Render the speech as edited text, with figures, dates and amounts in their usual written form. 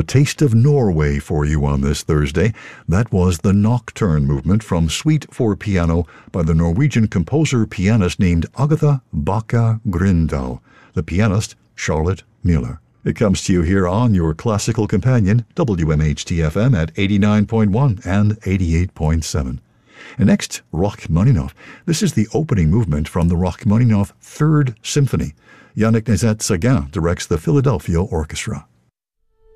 A taste of Norway for you on this Thursday. That was the Nocturne movement from Suite for Piano by the Norwegian composer-pianist named Agatha Bakke Grindal. The pianist, Charlotte Mueller. It comes to you here on your classical companion, WMHT-FM at 89.1 and 88.7. And next, Rachmaninoff. This is the opening movement from the Rachmaninoff Third Symphony. Yannick Nézet-Séguin directs the Philadelphia Orchestra.